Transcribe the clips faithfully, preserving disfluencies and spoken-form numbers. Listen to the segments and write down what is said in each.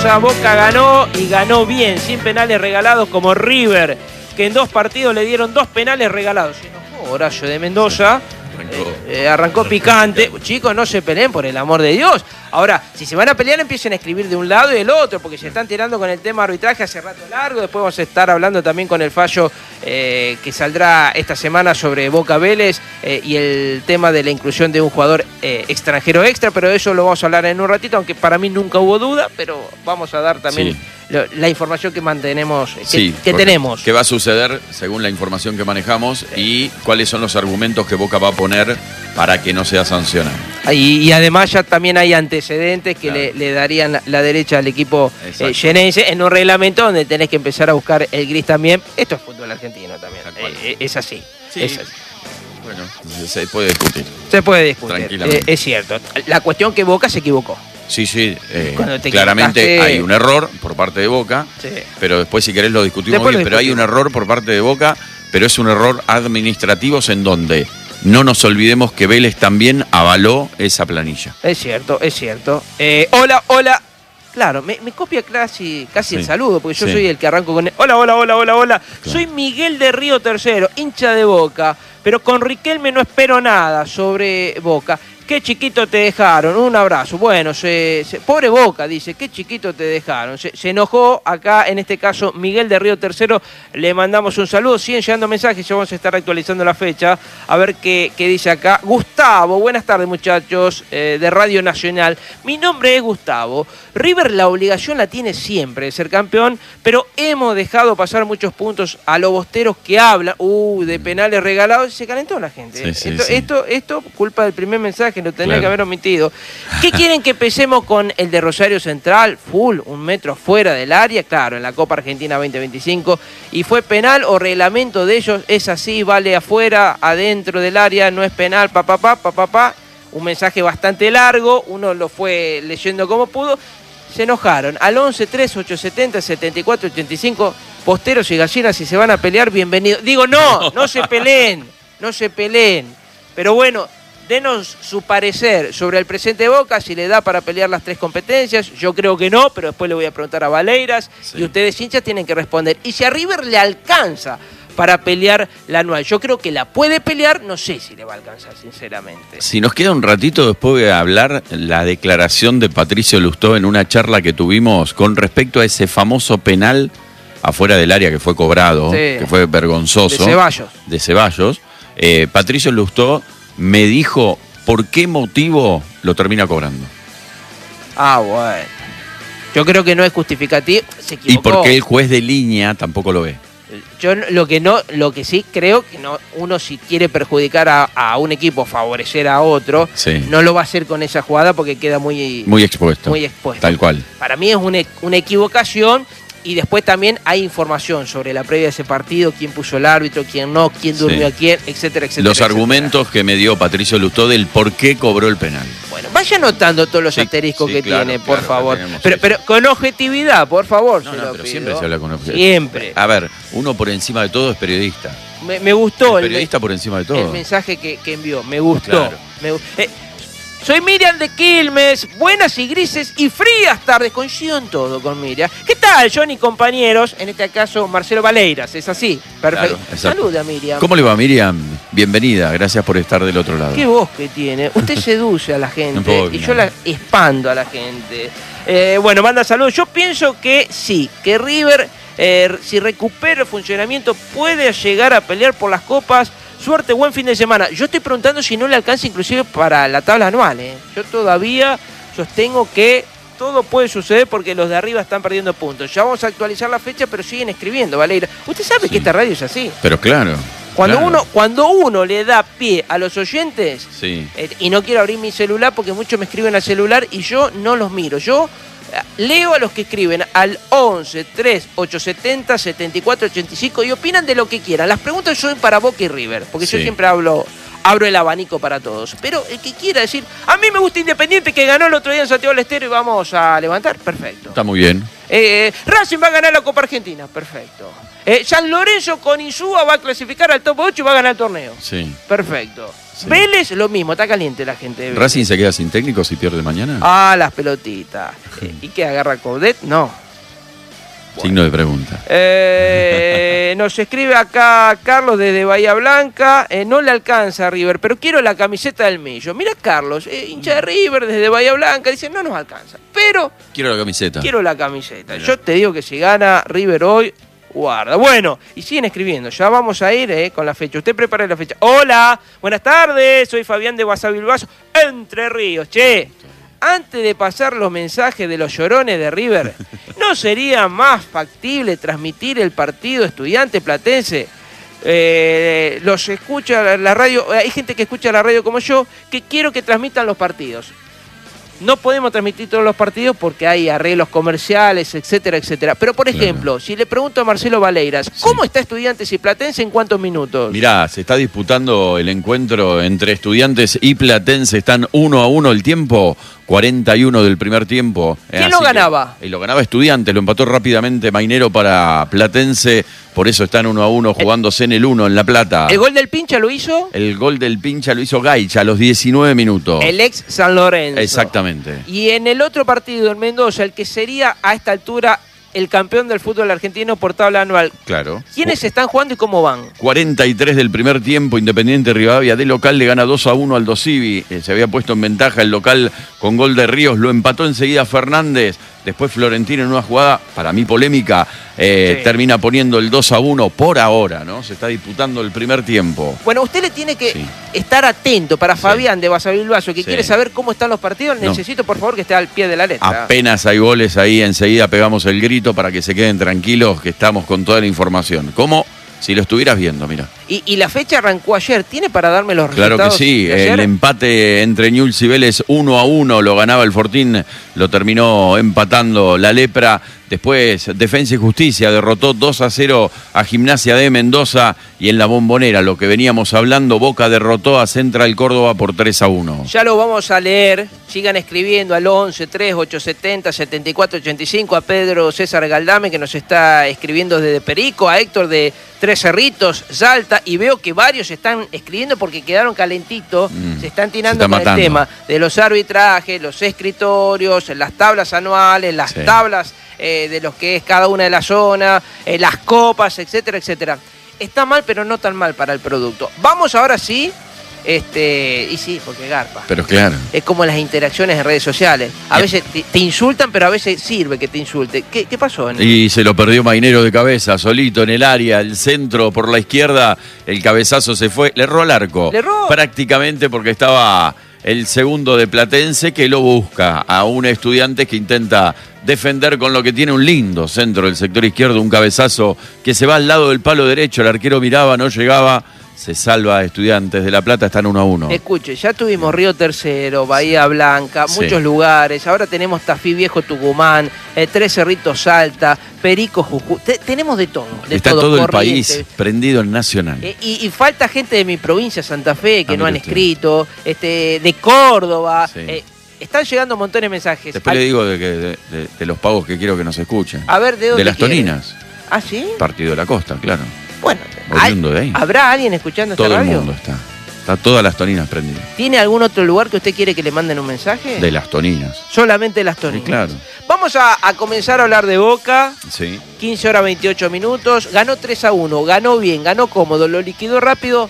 Mendoza, Boca ganó y ganó bien, sin penales regalados como River, que en dos partidos le dieron dos penales regalados. Se enojó Horacio de Mendoza. Arrancó, eh, eh, arrancó picante. Chicos, no se peleen, por el amor de Dios. Ahora, si se van a pelear, empiecen a escribir de un lado y del otro, porque se están tirando con el tema arbitraje hace rato largo. Después vamos a estar hablando también con el fallo eh, que saldrá esta semana sobre Boca Vélez eh, y el tema de la inclusión de un jugador eh, extranjero extra, pero eso lo vamos a hablar en un ratito, aunque para mí nunca hubo duda, pero vamos a dar también... Sí. La información que mantenemos, que, sí, que tenemos. ¿Qué va a suceder según la información que manejamos sí. y cuáles son los argumentos que Boca va a poner para que no sea sancionado? Y, y además ya también hay antecedentes que claro. le, le darían la, la derecha al equipo eh, llenense en un reglamento donde tenés que empezar a buscar el gris también. Esto es fútbol argentino también. Eh, es así. Sí. Es así. Bueno, se puede discutir. Se puede discutir. Eh, es cierto. La cuestión que Boca se equivocó. Sí, sí, eh, claramente hay un error por parte de Boca, sí. pero después si querés lo discutimos después bien, lo pero hay un error por parte de Boca, pero es un error administrativo en donde no nos olvidemos que Vélez también avaló esa planilla. Es cierto, es cierto. Eh, hola, hola. Claro, me, me copia casi, casi sí. el saludo, porque yo sí. soy el que arranco con... El, hola, hola, hola, hola, hola. Claro. Soy Miguel de Río Tercero, hincha de Boca, pero con Riquelme no espero nada sobre Boca. Qué chiquito te dejaron, un abrazo. Bueno, se, se, pobre Boca, dice, qué chiquito te dejaron. Se, se enojó acá, en este caso, Miguel de Río Tercero. Le mandamos un saludo, siguen llegando mensajes, ya vamos a estar actualizando la fecha. A ver qué, qué dice acá. Gustavo, buenas tardes muchachos, eh, de Radio Nacional. Mi nombre es Gustavo. River la obligación la tiene siempre de ser campeón, pero hemos dejado pasar muchos puntos a los bosteros que hablan, uh, de penales regalados, y se calentó la gente. Sí, sí, esto, sí. esto, esto, culpa del primer mensaje, lo tenía claro. que haber omitido. ¿Qué quieren que empecemos con el de Rosario Central? Full, un metro fuera del área, claro, en la Copa Argentina veinte veinticinco. ¿Y fue penal o reglamento de ellos? Es así, vale afuera, adentro del área, no es penal, pa, pa, pa, pa, pa, pa. Un mensaje bastante largo, uno lo fue leyendo como pudo. Se enojaron. Al once tres ocho setenta setenta y cuatro ochenta y cinco, posteros y gallinas, si se van a pelear, bienvenidos. Digo, no, no se peleen, no se peleen. Pero bueno, denos su parecer sobre el presente de Boca, si le da para pelear las tres competencias. Yo creo que no, pero después le voy a preguntar a Valeiras. Sí. Y ustedes, hinchas, tienen que responder. Y si a River le alcanza para pelear la anual, yo creo que la puede pelear, no sé si le va a alcanzar, sinceramente. Si nos queda un ratito, después voy a hablar la declaración de Patricio Lustó en una charla que tuvimos con respecto a ese famoso penal afuera del área que fue cobrado, sí. que fue vergonzoso. De Ceballos. De Ceballos. Eh, Patricio Lustó me dijo por qué motivo lo termina cobrando. Ah, bueno. Yo creo que no es justificativo. Se equivocó. Y porque el juez de línea tampoco lo ve. Yo lo que no, lo que sí creo que no, uno si quiere perjudicar a, a un equipo, favorecer a otro, sí. no lo va a hacer con esa jugada porque queda muy, muy expuesto. Muy expuesto. Tal cual. Para mí es una, una equivocación. Y después también hay información sobre la previa de ese partido, quién puso el árbitro, quién no, quién durmió sí. a quién, etcétera, etcétera. Los etcétera. argumentos que me dio Patricio Lustó del por qué cobró el penal. Bueno, vaya anotando todos los sí, asteriscos sí, que claro, tiene, por claro, favor. Pero, pero con objetividad, por favor. No, se no, lo pero pido. siempre se habla con objetividad. Siempre. A ver, uno por encima de todo es periodista. Me, me gustó. El periodista el, por encima de todo. El mensaje que, que envió, me gustó. Claro. Me, eh, Soy Miriam de Quilmes, buenas y grises y frías tardes, coincido en todo con Miriam. ¿Qué tal, Johnny, compañeros? En este caso, Marcelo Valeiras, ¿es así? Perfecto. Claro, saluda, Miriam. ¿Cómo le va, Miriam? Bienvenida, gracias por estar del otro lado. Qué voz que tiene. Usted seduce a la gente y yo la expando a la gente. Eh, bueno, manda saludos. Yo pienso que sí, que River, eh, si recupera el funcionamiento, puede llegar a pelear por las copas. Suerte, buen fin de semana. Yo estoy preguntando si no le alcanza inclusive para la tabla anual. ¿eh? Yo todavía sostengo que todo puede suceder porque los de arriba están perdiendo puntos. Ya vamos a actualizar la fecha, pero siguen escribiendo, Valeira. Usted sabe sí. que esta radio es así. Pero claro. Cuando, claro. uno, cuando uno le da pie a los oyentes, sí. eh, y no quiero abrir mi celular porque muchos me escriben al celular y yo no los miro. Yo leo a los que escriben al once tres ocho setenta setenta y cuatro ochenta y cinco y opinan de lo que quieran. Las preguntas son para Boca y River, porque sí. yo siempre hablo, abro el abanico para todos. Pero el que quiera decir, a mí me gusta Independiente que ganó el otro día en Santiago del Estero y vamos a levantar, perfecto. Está muy bien. Eh, Racing va a ganar la Copa Argentina, perfecto. Eh, San Lorenzo con Insúa va a clasificar al top ocho y va a ganar el torneo. Sí. Perfecto. Sí. Vélez, lo mismo, está caliente la gente de Vélez. ¿Racing se queda sin técnico si pierde mañana? Ah, las pelotitas. ¿Y qué agarra Coudet? No. Bueno. Signo de pregunta. Eh, nos escribe acá Carlos desde Bahía Blanca. Eh, no le alcanza a River, pero quiero la camiseta del Millo. Mira Carlos, eh, hincha de River desde Bahía Blanca, dice no nos alcanza. Pero quiero la camiseta. Quiero la camiseta. Mirá. Yo te digo que si gana River hoy, guarda. Bueno, y siguen escribiendo. Ya vamos a ir eh, con la fecha. Usted prepara la fecha. Hola, buenas tardes. Soy Fabián de Guasabilbaso, Entre Ríos. Che, antes de pasar los mensajes de los llorones de River, ¿no sería más factible transmitir el partido Estudiante Platense? Eh, los escucha la radio, hay gente que escucha la radio como yo, que quiero que transmitan los partidos. No podemos transmitir todos los partidos porque hay arreglos comerciales, etcétera, etcétera. Pero, por ejemplo, claro. si le pregunto a Marcelo Valeiras, ¿cómo sí. está Estudiantes y Platense en cuántos minutos? Mirá, se está disputando el encuentro entre Estudiantes y Platense. Están uno a uno el tiempo, cuarenta y uno del primer tiempo. ¿Quién lo ganaba? Que, y lo ganaba Estudiantes, lo empató rápidamente Mainero para Platense. Por eso están uno a uno jugándose en el uno en La Plata. ¿El gol del Pincha lo hizo? El gol del Pincha lo hizo Gaicha a los diecinueve minutos. El ex San Lorenzo. Exactamente. Y en el otro partido en Mendoza, el que sería a esta altura el campeón del fútbol argentino por tabla anual. Claro. ¿Quiénes están jugando y cómo van? cuarenta y tres del primer tiempo, Independiente Rivadavia de local le gana dos a uno al Dosivi. Eh, se había puesto en ventaja el local con gol de Ríos, lo empató enseguida Fernández. Después Florentino en una jugada, para mí polémica, eh, sí. termina poniendo el dos a uno por ahora, ¿no? Se está disputando el primer tiempo. Bueno, usted le tiene que sí. estar atento para Fabián sí. de Guasabilbaso, que sí. quiere saber cómo están los partidos. No. Necesito, por favor, que esté al pie de la letra. Apenas hay goles ahí, enseguida pegamos el grito para que se queden tranquilos, que estamos con toda la información. ¿Cómo? Si lo estuvieras viendo, mira. Y, y la fecha arrancó ayer. ¿Tiene para darme los resultados? Claro que sí. El empate entre Newell's y Vélez uno a uno lo ganaba el Fortín. Lo terminó empatando la Lepra. Después Defensa y Justicia derrotó dos a cero a Gimnasia de Mendoza. Y en la Bombonera, lo que veníamos hablando, Boca derrotó a Central Córdoba por tres a uno. Ya lo vamos a leer. Sigan escribiendo al once tres ocho siete cero siete cuatro ocho cinco, a Pedro César Galdame, que nos está escribiendo desde Perico, a Héctor de Tres Cerritos, Salta, y veo que varios están escribiendo porque quedaron calentitos, mm, se están tirando se está con matando. El tema de los arbitrajes, los escritorios, las tablas anuales, las sí. tablas eh, de los que es cada una de las zonas, eh, las copas, etcétera, etcétera. Está mal, pero no tan mal para el producto. Vamos ahora sí. Este, y sí, porque garpa. Pero claro. Es como las interacciones en redes sociales. A y veces te, te insultan, pero a veces sirve que te insulte. ¿Qué, qué pasó? En y se lo perdió Mainero de cabeza, solito en el área, el centro por la izquierda, el cabezazo se fue, le erró al arco. ¿Le erró? Prácticamente porque estaba el segundo de Platense que lo busca a un Estudiante que intenta defender con lo que tiene un lindo centro del sector izquierdo, un cabezazo que se va al lado del palo derecho, el arquero miraba, no llegaba. Se salva a Estudiantes de La Plata, están uno a uno. Escuche, ya tuvimos Río Tercero, Bahía Blanca, sí. muchos lugares. Ahora tenemos Tafí Viejo, Tucumán, eh, Tres Cerritos, Salta, Perico, Jujuy. Te, tenemos de todo. De Está todo, todo el país prendido en Nacional. Eh, y, y falta gente de mi provincia, Santa Fe, que ah, no han usted. escrito, este, de Córdoba. Sí. Eh, están llegando montones de mensajes. Después Al... le digo de, que, de, de, de los pagos que quiero que nos escuchen. A ver, ¿de dónde De las quiere? Toninas. ¿Ah, sí? Partido de la Costa, claro. Bueno, de ahí. ¿habrá alguien escuchando esta radio? Todo el radio? mundo está. Está todas las Toninas prendidas. ¿Tiene algún otro lugar que usted quiere que le manden un mensaje? De las Toninas. Solamente de las Toninas. Sí, claro. Vamos a, a comenzar a hablar de Boca. Sí. quince horas veintiocho minutos. Ganó tres a uno. Ganó bien, ganó cómodo. Lo liquidó rápido.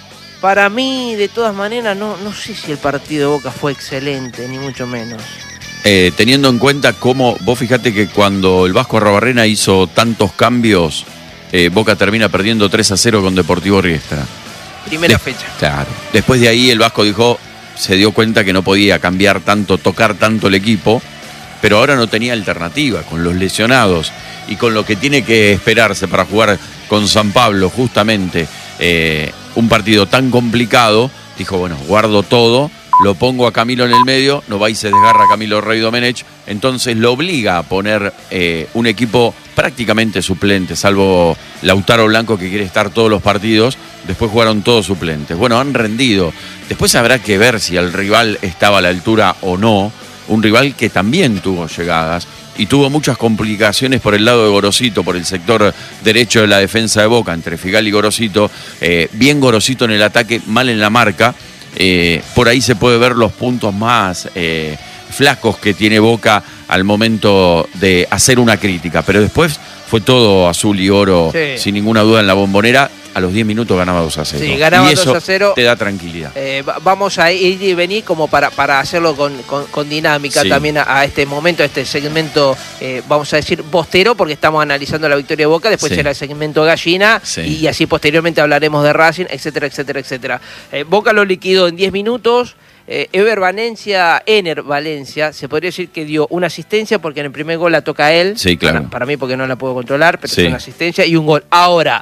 Para mí, de todas maneras, no, no sé si el partido de Boca fue excelente, ni mucho menos. Eh, teniendo en cuenta cómo, vos fijate que cuando el Vasco Arrobarrena hizo tantos cambios, eh, Boca termina perdiendo tres a cero con Deportivo Riestra. Primera de, fecha. Claro. Después de ahí el Vasco dijo, se dio cuenta que no podía cambiar tanto, tocar tanto el equipo, pero ahora no tenía alternativa con los lesionados y con lo que tiene que esperarse para jugar con San Pablo, justamente eh, un partido tan complicado. Dijo, bueno, guardo todo, lo pongo a Camilo en el medio, no va y se desgarra Camilo Rey Domenech, entonces lo obliga a poner eh, un equipo prácticamente suplente, salvo Lautaro Blanco que quiere estar todos los partidos, después jugaron todos suplentes. Bueno, han rendido, después habrá que ver si el rival estaba a la altura o no, un rival que también tuvo llegadas y tuvo muchas complicaciones por el lado de Gorosito, por el sector derecho de la defensa de Boca, entre Figal y Gorosito, eh, bien Gorosito en el ataque, mal en la marca. eh, por ahí se puede ver los puntos más eh, flacos que tiene Boca al momento de hacer una crítica, pero después fue todo azul y oro, sí, sin ninguna duda en la Bombonera. A los diez minutos ganaba dos a cero. Sí, ganaba y eso dos a cero. Te da tranquilidad. Eh, vamos a ir y venir como para, para hacerlo con, con, con dinámica, sí, también a, a este momento, a este segmento, eh, vamos a decir, bostero, porque estamos analizando la victoria de Boca, después sí, será el segmento gallina, sí, y así posteriormente hablaremos de Racing, etcétera, etcétera, etcétera. Eh, Boca lo liquidó en diez minutos. Eh, Ever Valencia, Ener Valencia, se podría decir que dio una asistencia porque en el primer gol la toca él. Sí, claro. Para, para mí porque no la puedo controlar, pero sí, es una asistencia y un gol. Ahora,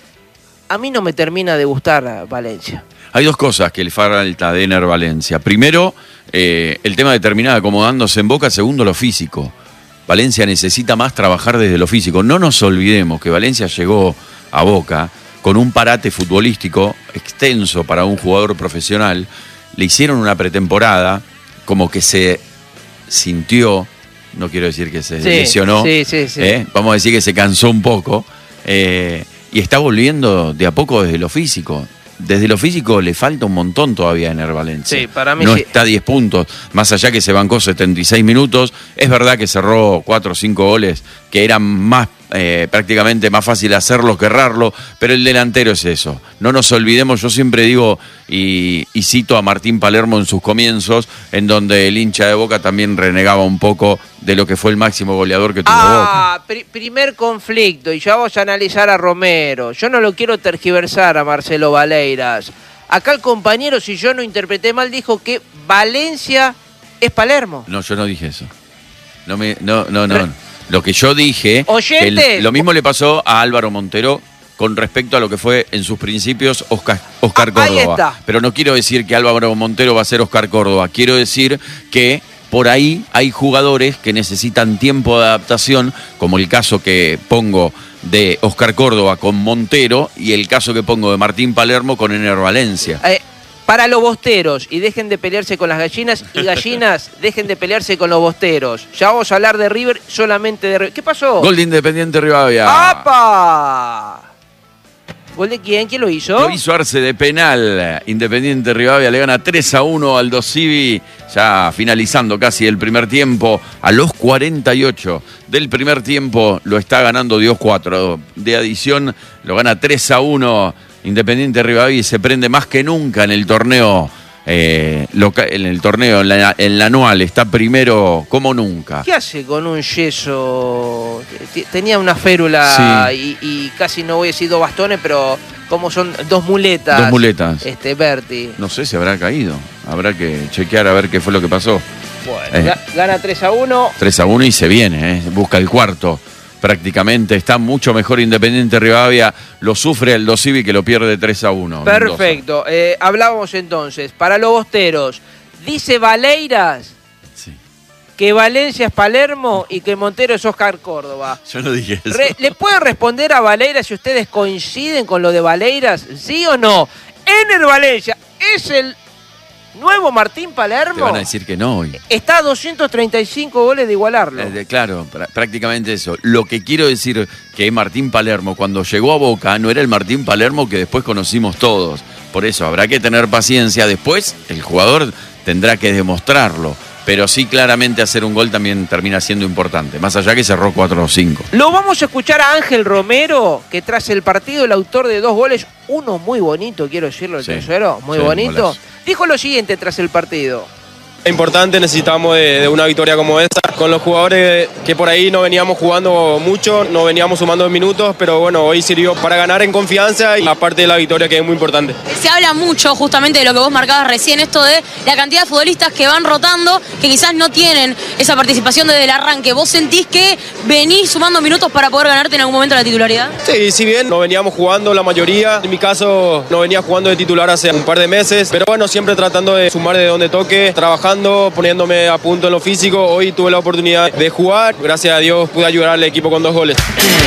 a mí no me termina de gustar Valencia. Hay dos cosas que le falta de Ener Valencia. Primero, eh, el tema de terminar acomodándose en Boca. Segundo, lo físico. Valencia necesita más trabajar desde lo físico. No nos olvidemos que Valencia llegó a Boca con un parate futbolístico extenso para un jugador profesional. Le hicieron una pretemporada, como que se sintió, no quiero decir que se sí, lesionó, sí, sí, sí. ¿eh? Vamos a decir que se cansó un poco, eh, y está volviendo de a poco desde lo físico. Desde lo físico le falta un montón todavía a Ener Valencia. Sí, para mí no sí. Está a diez puntos, más allá que se bancó setenta y seis minutos. Es verdad que cerró cuatro o cinco goles que eran más eh, prácticamente más fácil hacerlo que errarlo, pero el delantero es eso. No nos olvidemos, yo siempre digo y, y cito a Martín Palermo en sus comienzos, en donde el hincha de Boca también renegaba un poco de lo que fue el máximo goleador que tuvo ah, Boca. Pr- primer conflicto, y ya vamos a analizar a Romero. Yo no lo quiero tergiversar a Marcelo Valeiras. Acá el compañero, si yo no interpreté mal, dijo que Valencia es Palermo. No, yo no dije eso. No, me, no, no, no. Re- Lo que yo dije, que el, lo mismo le pasó a Álvaro Montero con respecto a lo que fue en sus principios Oscar, Oscar ah, Córdoba. Ahí está. Pero no quiero decir que Álvaro Montero va a ser Oscar Córdoba. Quiero decir que por ahí hay jugadores que necesitan tiempo de adaptación, como el caso que pongo de Oscar Córdoba con Montero y el caso que pongo de Martín Palermo con Ener Valencia. Eh. Para los bosteros, y dejen de pelearse con las gallinas, y gallinas, dejen de pelearse con los bosteros. Ya vamos a hablar de River, solamente de River. ¿Qué pasó? Gol de Independiente Rivadavia. ¡Apa! ¿Gol de quién? ¿Quién lo hizo? Lo hizo Arce de penal. Independiente Rivadavia le gana tres a uno al Aldo Civi, ya finalizando casi el primer tiempo. A los cuarenta y ocho del primer tiempo lo está ganando Dios cuatro. De adición lo gana tres a uno. Independiente Rivadavia y se prende más que nunca en el torneo, eh, loca, en el torneo, en la, en la anual, está primero como nunca. ¿Qué hace con un yeso? Tenía una férula sí, y, y casi no voy a decir dos bastones, pero como son dos muletas. Dos muletas. Este, Berti. No sé si habrá caído, habrá que chequear a ver qué fue lo que pasó. Bueno, eh, gana tres a uno. tres a uno y se viene, eh, busca el cuarto. Prácticamente está mucho mejor Independiente Rivadavia, lo sufre Aldo Civi que lo pierde tres a uno. Perfecto, eh, hablábamos entonces, para los bosteros, dice Valeiras sí, que Valencia es Palermo y que Montero es Oscar Córdoba. Yo no dije eso. Re, ¿Le puede responder a Valeiras si ustedes coinciden con lo de Valeiras? ¿Sí o no? Ener Valencia es el nuevo Martín Palermo. Te van a decir que no hoy. Está a doscientos treinta y cinco goles de igualarlo. Eh, claro, pr- prácticamente eso. Lo que quiero decir que Martín Palermo cuando llegó a Boca no era el Martín Palermo que después conocimos todos. Por eso habrá que tener paciencia. Después el jugador tendrá que demostrarlo. Pero sí, claramente hacer un gol también termina siendo importante. Más allá que cerró cuatro o cinco. Lo vamos a escuchar a Ángel Romero, que tras el partido, el autor de dos goles, uno muy bonito, quiero decirlo, el sí, tercero, muy sí, bonito, golazo. Dijo lo siguiente tras el partido. Importante, necesitamos de, de una victoria como esta, con los jugadores que por ahí no veníamos jugando mucho, no veníamos sumando minutos, pero bueno, hoy sirvió para ganar en confianza y aparte de la victoria que es muy importante. Se habla mucho justamente de lo que vos marcabas recién, esto de la cantidad de futbolistas que van rotando, que quizás no tienen esa participación desde el arranque. ¿Vos sentís que venís sumando minutos para poder ganarte en algún momento la titularidad? Sí, si bien no veníamos jugando la mayoría, en mi caso no venía jugando de titular hace un par de meses, pero bueno, siempre tratando de sumar de donde toque, trabajando, poniéndome a punto en lo físico. Hoy tuve la oportunidad de jugar, gracias a Dios pude ayudar al equipo con dos goles.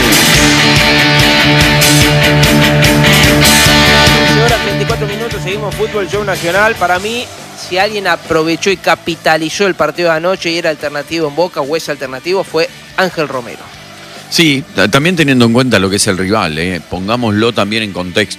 Horas veinticuatro minutos, seguimos Fútbol Show Nacional. Para mí, si alguien aprovechó y capitalizó el partido de anoche y era alternativo en Boca o es alternativo, fue Ángel Romero. Sí, también teniendo en cuenta lo que es el rival, eh, pongámoslo también en contexto.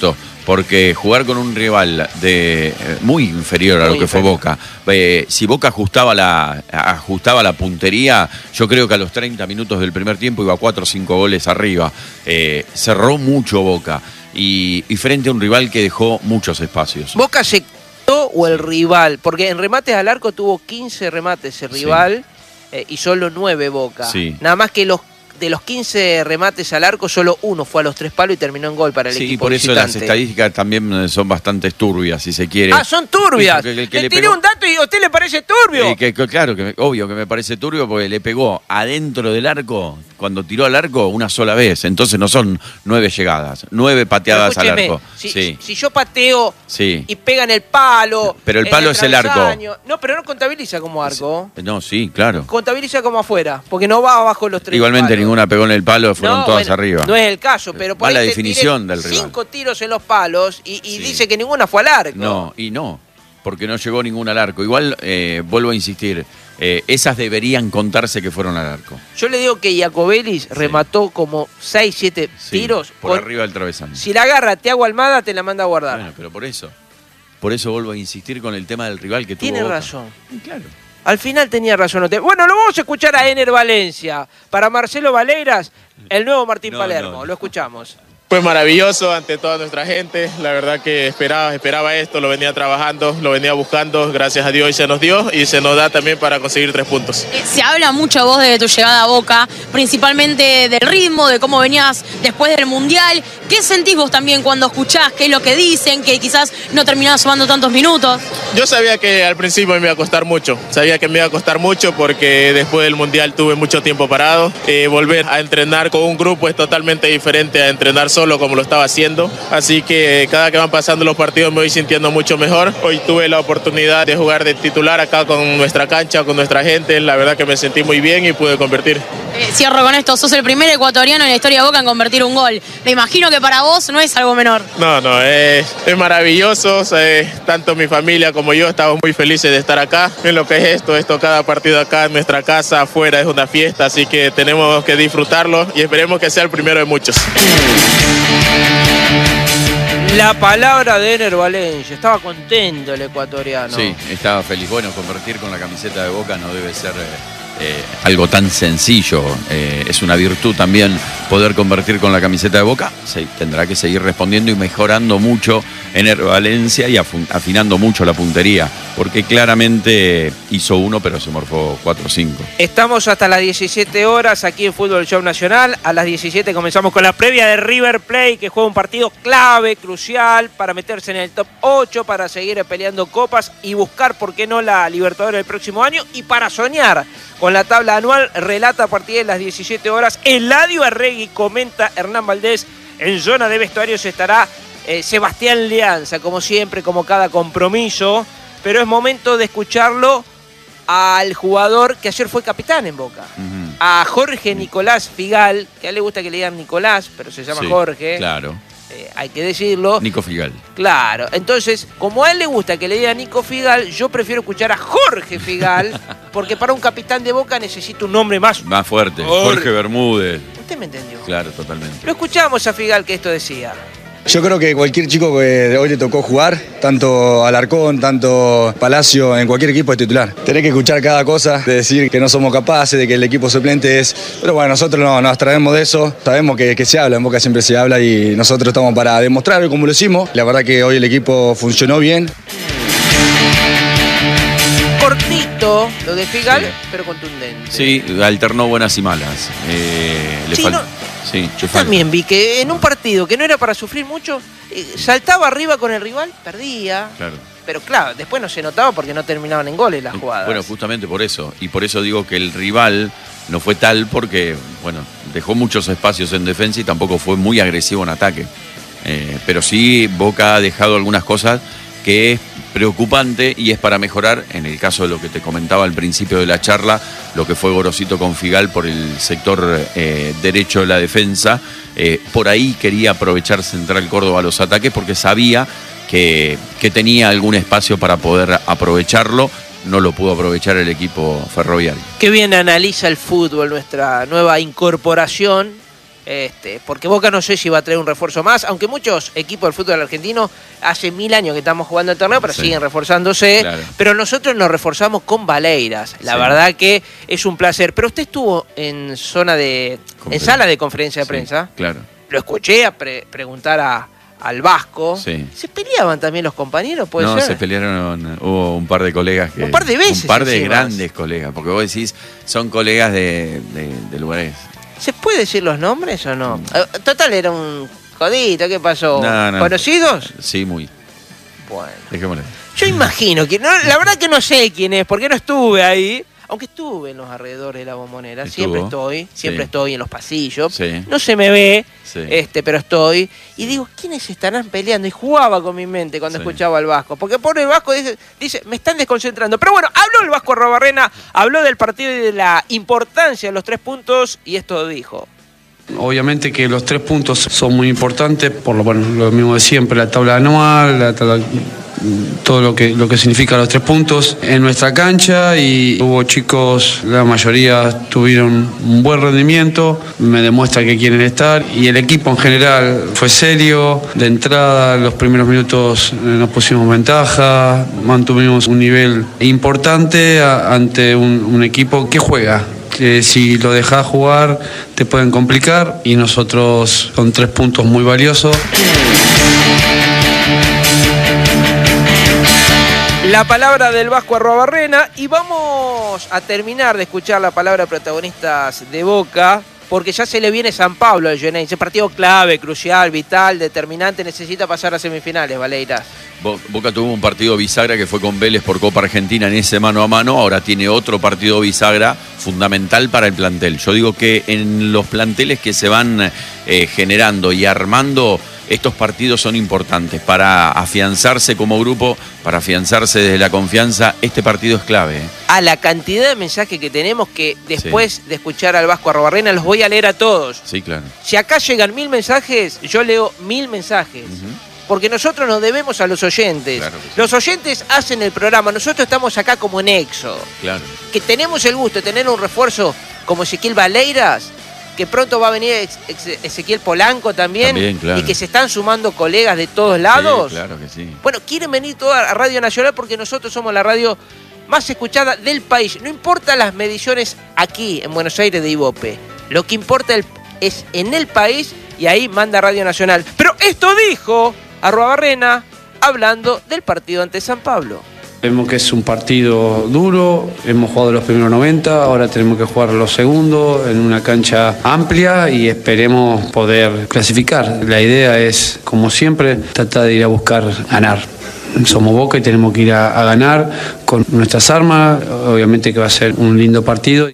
porque jugar con un rival de eh, muy inferior a muy lo que inferior. fue Boca, eh, si Boca ajustaba la, ajustaba la puntería, yo creo que a los treinta minutos del primer tiempo iba cuatro o cinco goles arriba. Eh, cerró mucho Boca y, y frente a un rival que dejó muchos espacios. ¿Boca se quitó o el rival? Porque en remates al arco tuvo quince remates el rival sí. eh, y solo nueve Boca. Sí. Nada más que los de los quince remates al arco, solo uno fue a los tres palos y terminó en gol para el sí, equipo por eso visitante. Las estadísticas también son bastante turbias, si se quiere. Ah, son turbias. Que, que, que le, le tiré pegó... un dato y a usted le parece turbio. Eh, que, que, claro, que me, obvio que me parece turbio porque le pegó adentro del arco, cuando tiró al arco, una sola vez. Entonces no son nueve llegadas, nueve pateadas al arco. Si, sí. si yo pateo sí. y pega en el palo. Pero el palo el es el arco. No, pero no contabiliza como arco. No, sí, claro. Contabiliza como afuera, porque no va abajo los tres. Igualmente palos. Ninguna pegó en el palo. Fueron no, todas bueno, arriba. No es el caso, pero por va ahí la definición del rival. Cinco tiros en los palos y, y sí. dice que ninguna fue al arco. No, y no, porque no llegó ninguna al arco. Igual, eh, vuelvo a insistir, eh, esas deberían contarse que fueron al arco. Yo le digo que Iacobelis sí. remató como seis, siete sí, tiros. Por, por arriba del travesaño. Si la agarra Thiago Almada, te la manda a guardar. Bueno, pero por eso. Por eso vuelvo a insistir con el tema del rival que tuvo Tiene Boca. razón. Y claro. Al final tenía razón. Bueno, lo vamos a escuchar a Ener Valencia. Para Marcelo Valeiras, el nuevo Martín no, Palermo. No, no. Lo escuchamos. Fue maravilloso ante toda nuestra gente, la verdad que esperaba, esperaba esto, lo venía trabajando, lo venía buscando, gracias a Dios y se nos dio y se nos da también para conseguir tres puntos. Se habla mucho vos de tu llegada a Boca, principalmente del ritmo, de cómo venías después del Mundial. ¿Qué sentís vos también cuando escuchás qué es lo que dicen, que quizás no terminabas sumando tantos minutos? Yo sabía que al principio me iba a costar mucho, sabía que me iba a costar mucho porque después del Mundial tuve mucho tiempo parado. Eh, volver a entrenar con un grupo es totalmente diferente a entrenar solo como lo estaba haciendo, así que cada que van pasando los partidos me voy sintiendo mucho mejor. Hoy tuve la oportunidad de jugar de titular acá con nuestra cancha, con nuestra gente, la verdad que me sentí muy bien y pude convertir. Eh, cierro con esto, sos el primer ecuatoriano en la historia de Boca en convertir un gol. Me imagino que para vos no es algo menor. No, no, es, es maravilloso, o sea, es, tanto mi familia como yo estamos muy felices de estar acá. En lo que es esto, esto cada partido acá en nuestra casa, afuera es una fiesta, así que tenemos que disfrutarlo y esperemos que sea el primero de muchos. La palabra de Ener Valencia, estaba contento el ecuatoriano. Sí, estaba feliz. Bueno, convertir con la camiseta de Boca no debe ser eh, eh, algo tan sencillo. Eh, es una virtud también poder convertir con la camiseta de Boca. Se, tendrá que seguir respondiendo y mejorando mucho Ener Valencia y afinando mucho la puntería, porque claramente hizo uno, pero se morfó cuatro o cinco. Estamos hasta las diecisiete horas aquí en Fútbol Show Nacional. A las diecisiete comenzamos con la previa de River Plate, que juega un partido clave, crucial, para meterse en el top ocho, para seguir peleando copas y buscar, ¿por qué no?, la Libertadores del próximo año, y para soñar con la tabla anual. Relata a partir de las diecisiete horas Eladio Arregui, comenta Hernán Valdés. En zona de vestuarios estará eh, Sebastián Leanza, como siempre, como cada compromiso. Pero es momento de escucharlo al jugador que ayer fue capitán en Boca. Uh-huh. A Jorge Nicolás Figal, que a él le gusta que le digan Nicolás, pero se llama sí, Jorge. Claro. Eh, hay que decirlo. Nico Figal. Claro. Entonces, como a él le gusta que le digan Nico Figal, yo prefiero escuchar a Jorge Figal, porque para un capitán de Boca necesito un nombre más... Más fuerte. Jorge, Jorge Bermúdez. ¿Usted me entendió? Claro, totalmente. Lo escuchamos a Figal, que esto decía. Yo creo que cualquier chico que hoy le tocó jugar, tanto Alarcón, tanto Palacio, en cualquier equipo es titular. Tenés que escuchar cada cosa, de decir que no somos capaces, de que el equipo suplente es... Pero bueno, nosotros no, nos abstraemos de eso, sabemos que, que se habla, en Boca siempre se habla y nosotros estamos para demostrar cómo lo hicimos. La verdad que hoy el equipo funcionó bien. Cortito lo de Figal, sí, pero contundente. Sí, alternó buenas y malas. Eh, le sí, fal... no, sí, yo también vi que en un partido que no era para sufrir mucho, eh, saltaba arriba con el rival, perdía. Claro. Pero claro, después no se notaba porque no terminaban en goles las jugadas. Bueno, justamente por eso. Y por eso digo que el rival no fue tal porque, bueno, dejó muchos espacios en defensa y tampoco fue muy agresivo en ataque. Eh, pero sí, Boca ha dejado algunas cosas que es preocupante y es para mejorar, en el caso de lo que te comentaba al principio de la charla, lo que fue Gorosito con Figal por el sector eh, derecho de la defensa. Eh, por ahí quería aprovechar Central Córdoba los ataques porque sabía que, que tenía algún espacio para poder aprovecharlo. No lo pudo aprovechar el equipo ferroviario. Qué bien analiza el fútbol nuestra nueva incorporación Este, porque Boca no sé si va a traer un refuerzo más, aunque muchos equipos del fútbol argentino hace mil años que estamos jugando el torneo, pero sí. siguen reforzándose. Claro. Pero nosotros nos reforzamos con Valeiras. La sí. verdad que es un placer. Pero usted estuvo en zona de, en sala de conferencia de prensa. Sí, claro. Lo escuché a pre preguntar a, al Vasco. Sí. ¿Se peleaban también los compañeros? ¿Puede no, ser? se pelearon, hubo un par de colegas que... Un par de veces. Un par de encima. grandes colegas, porque vos decís, son colegas de, de, de lugares... ¿Se puede decir los nombres o no? Mm. Total, era un jodito, ¿qué pasó? No, no. ¿Conocidos? Sí, muy. Bueno. Dejémosle. Yo imagino que, no, la verdad que no sé quién es, porque no estuve ahí, aunque estuve en los alrededores de la Bombonera, ¿Estuvo? siempre estoy, siempre sí. estoy en los pasillos, sí. no se me ve, sí. este, pero estoy, y digo, ¿quiénes estarán peleando? Y jugaba con mi mente cuando sí. escuchaba al Vasco, porque por el Vasco dice, dice, me están desconcentrando, pero bueno, habló el Vasco Arruabarrena, habló del partido y de la importancia de los tres puntos, y esto dijo. Obviamente que los tres puntos son muy importantes, por lo, bueno, lo mismo de siempre, la tabla anual, la tabla, todo lo que, lo que significa los tres puntos en nuestra cancha, y hubo chicos, la mayoría tuvieron un buen rendimiento, me demuestra que quieren estar, y el equipo en general fue serio, de entrada los primeros minutos nos pusimos ventaja, mantuvimos un nivel importante a, ante un, un equipo que juega. Que si lo dejás jugar te pueden complicar, y nosotros son tres puntos muy valiosos. La palabra del Vasco Arruabarrena, y vamos a terminar de escuchar la palabra de protagonistas de Boca, porque ya se le viene San Pablo al Geneise, partido clave, crucial, vital, determinante, necesita pasar a semifinales, Valeiras. Boca tuvo un partido bisagra que fue con Vélez por Copa Argentina en ese mano a mano, ahora tiene otro partido bisagra fundamental para el plantel. Yo digo que en los planteles que se van eh, generando y armando, estos partidos son importantes para afianzarse como grupo, para afianzarse desde la confianza. Este partido es clave. ¿eh? A la cantidad de mensajes que tenemos, que después sí. de escuchar al Vasco Arruabarrena los voy a leer a todos. Sí, claro. Si acá llegan mil mensajes, yo leo mil mensajes. Uh-huh. Porque nosotros nos debemos a los oyentes. Claro que sí. Los oyentes hacen el programa, nosotros estamos acá como nexo. Claro. Que tenemos el gusto de tener un refuerzo como Ezequiel Valeiras, que pronto va a venir Ezequiel Polanco también, también claro. y que se están sumando colegas de todos lados. Sí, claro que sí. Bueno, quieren venir todos a Radio Nacional porque nosotros somos la radio más escuchada del país. No importa las mediciones aquí en Buenos Aires de Ibope, lo que importa es en el país, y ahí manda Radio Nacional. Pero esto dijo Arruabarrena hablando del partido ante San Pablo. Vemos que es un partido duro, hemos jugado los primeros noventa, ahora tenemos que jugar los segundos en una cancha amplia y esperemos poder clasificar. La idea es, como siempre, tratar de ir a buscar ganar. Somos Boca y tenemos que ir a, a ganar con nuestras armas, obviamente que va a ser un lindo partido.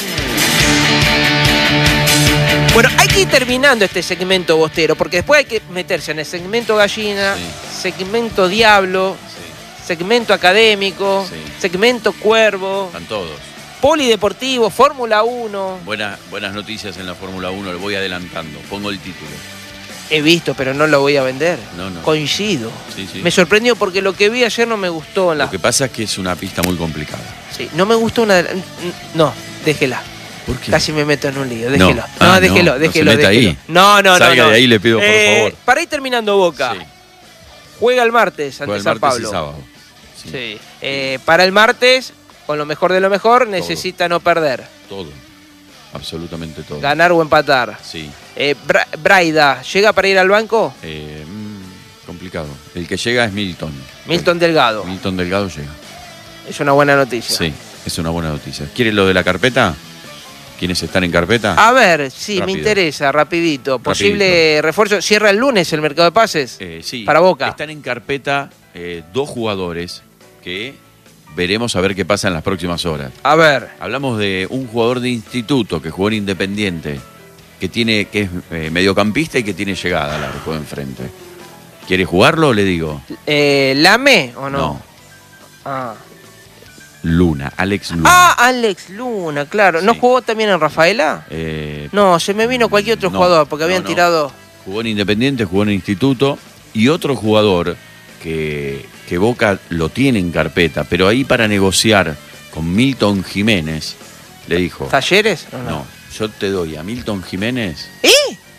Bueno, hay que ir terminando este segmento bostero, porque después hay que meterse en el segmento gallina, sí. segmento diablo, sí. segmento académico, sí. segmento cuervo. Están todos. Polideportivo, Fórmula uno. Buena, buenas noticias en la Fórmula uno, lo voy adelantando, pongo el título. He visto, pero no lo voy a vender. No, no. Coincido. Sí, sí. Me sorprendió porque lo que vi ayer no me gustó. En la... Lo que pasa es que es una pista muy complicada. Sí, no me gustó una de las... No, déjela. ¿Por qué? Casi me meto en un lío, déjelo. No, ah, no déjelo, no, déjelo. No, se meta déjelo. ahí. no, no, Salga no. no. de ahí, le pido, por eh, favor. Para ir terminando Boca, sí. juega el martes ante juega el San martes Pablo. Y sábado. Sí. sí. Eh, para el martes, con lo mejor de lo mejor, necesita todo. No perder. Todo. Absolutamente todo. Ganar o empatar. Sí. Eh, Bra Braida, ¿llega para ir al banco? Eh, mmm, complicado. El que llega es Milton. Milton Delgado. Milton Delgado llega. Es una buena noticia. Sí, es una buena noticia. ¿Quiere lo de la carpeta? ¿Quiénes están en carpeta? A ver, sí, Rápido. me interesa, rapidito. Posible rapidito. refuerzo. ¿Cierra el lunes el mercado de pases? Eh, sí. Para Boca. Están en carpeta eh, dos jugadores que veremos a ver qué pasa en las próximas horas. A ver. Hablamos de un jugador de instituto que jugó en Independiente, que tiene que es eh, mediocampista y que tiene llegada al arco de enfrente. ¿Quiere jugarlo o le digo? Eh, ¿Lame o no? No. Ah. Luna, Alex Luna. Ah, Alex Luna, claro. ¿No sí. jugó también en Rafaela? Eh, no, se me vino cualquier otro no, jugador porque habían no, no. tirado... Jugó en Independiente, jugó en Instituto, y otro jugador que, que Boca lo tiene en carpeta, pero ahí para negociar con Milton Jiménez, le dijo... ¿Talleres? No, no, yo te doy a Milton Jiménez... ¿Eh?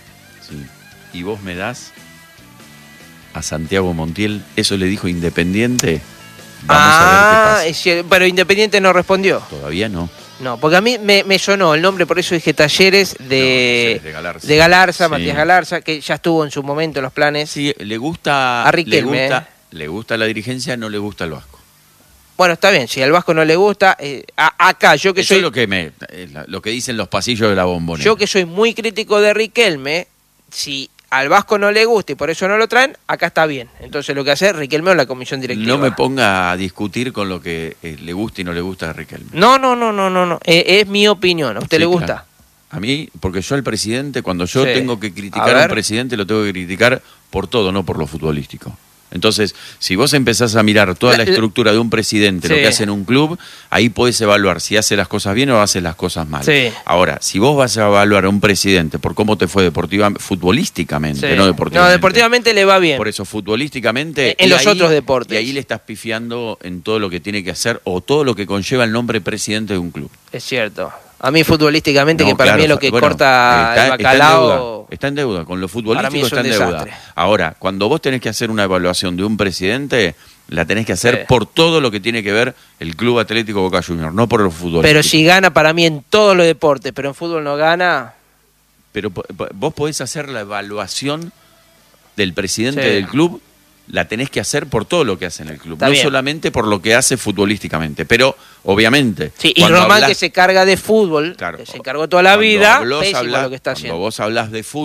Sí. Y vos me das a Santiago Montiel, eso le dijo Independiente. Vamos ah, a ver qué pasa. Pero Independiente no respondió. Todavía no. No, porque a mí me, me sonó el nombre, por eso dije Talleres de, no, de Galarza, de Galarza sí. Matías Galarza, que ya estuvo en su momento en los planes. Sí, le gusta a Riquelme. Le gusta, ¿eh? Le gusta la dirigencia, no le gusta el Vasco. Bueno, está bien, si al Vasco no le gusta, eh, a, acá yo que Eso soy... es lo que, me, lo que dicen los pasillos de la Bombonera. Yo que soy muy crítico de Riquelme, si al Vasco no le gusta y por eso no lo traen, acá está bien. Entonces lo que hace es Riquelme o la comisión directiva. No me ponga a discutir con lo que eh, le gusta y no le gusta a Riquelme. No, no, no, no, no, no. Eh, es mi opinión. ¿A usted sí, le gusta? Claro. A mí, porque yo al presidente, cuando yo sí. tengo que criticar a, a un presidente, lo tengo que criticar por todo, no por lo futbolístico. Entonces, si vos empezás a mirar toda la, la estructura de un presidente, sí. lo que hace en un club, ahí podés evaluar si hace las cosas bien o hace las cosas mal. Sí. Ahora, si vos vas a evaluar a un presidente por cómo te fue deportivamente, futbolísticamente, sí. no deportivamente. No, deportivamente le va bien. Por eso, futbolísticamente... En los ahí, otros deportes. Y ahí le estás pifiando en todo lo que tiene que hacer o todo lo que conlleva el nombre presidente de un club. Es cierto. A mí futbolísticamente, no, que para claro, mí es lo que bueno, corta está, el bacalao... Está en, deuda, está en deuda, con lo futbolístico está en desastre. deuda. Ahora, cuando vos tenés que hacer una evaluación de un presidente, la tenés que hacer sí. por todo lo que tiene que ver el Club Atlético Boca Juniors, no por lo futbolístico. Pero si gana para mí en todos los deportes, pero en fútbol no gana... Pero vos podés hacer la evaluación del presidente sí. del club, la tenés que hacer por todo lo que hace en el club, está no bien. solamente por lo que hace futbolísticamente, pero obviamente... Sí, y Román hablas, que se carga de fútbol, claro, que se encargó toda la vida, pésimo hablas, lo que está haciendo. Cuando vos hablás de fútbol,